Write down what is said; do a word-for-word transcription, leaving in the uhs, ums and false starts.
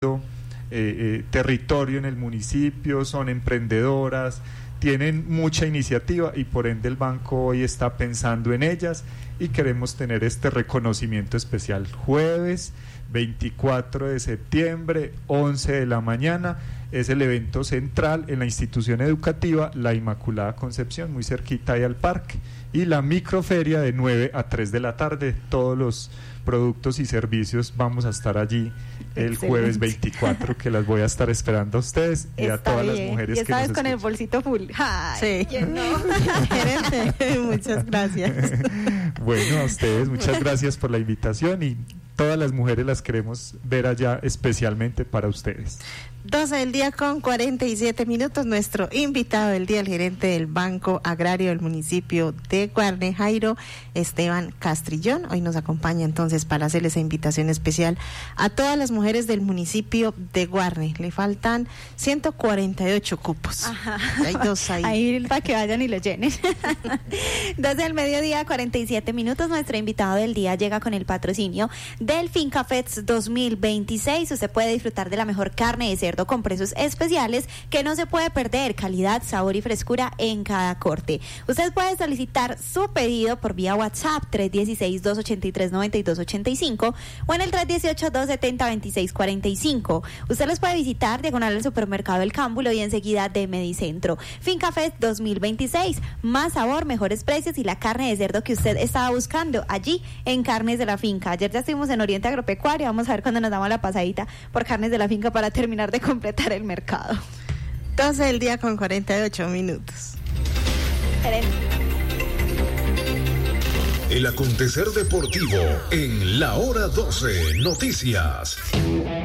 eh, eh, territorio en el municipio, son emprendedoras, tienen mucha iniciativa y por ende el banco hoy está pensando en ellas y queremos tener este reconocimiento especial. Jueves veinticuatro de septiembre, once de la mañana, es el evento central en la institución educativa La Inmaculada Concepción, muy cerquita ahí al parque, y la microferia de nueve a tres de la tarde. Todos los productos y servicios vamos a estar allí el Excelente. Jueves veinticuatro, que las voy a estar esperando a ustedes y Está a todas bien. Las mujeres y que nos escuchan. Y esta vez con el bolsito full. Ay, sí. ¿Quién no? Gerente, muchas gracias. Bueno, a ustedes, muchas gracias por la invitación y todas las mujeres las queremos ver allá especialmente para ustedes. doce del día con cuarenta y siete minutos. Nuestro invitado del día, el gerente del Banco Agrario del municipio de Guarne, Jairo Esteban Castrillón, hoy nos acompaña entonces para hacerle esa invitación especial a todas las mujeres del municipio de Guarne. Le faltan ciento cuarenta y ocho cupos. Ajá. Hay dos ahí. Ahí para que vayan y lo llenen. doce del mediodía, cuarenta y siete minutos. Nuestro invitado del día llega con el patrocinio del Finca Fest dos mil veintiséis. Usted puede disfrutar de la mejor carne de cerdo con precios especiales que no se puede perder, calidad, sabor y frescura en cada corte. Usted puede solicitar su pedido por vía WhatsApp tres uno seis, dos ocho tres, nueve dos ocho cinco o en el tres uno ocho, dos siete cero, dos seis cuatro cinco. Usted los puede visitar diagonal al supermercado El Cámbulo y enseguida de Medicentro. Finca Fest dos mil veintiséis, más sabor, mejores precios y la carne de cerdo que usted estaba buscando allí en Carnes de la Finca. Ayer ya estuvimos en Oriente Agropecuario, vamos a ver cuándo nos damos la pasadita por Carnes de la Finca para terminar de completar el mercado. doce del día con cuarenta y ocho minutos. El acontecer deportivo en la hora doce Noticias.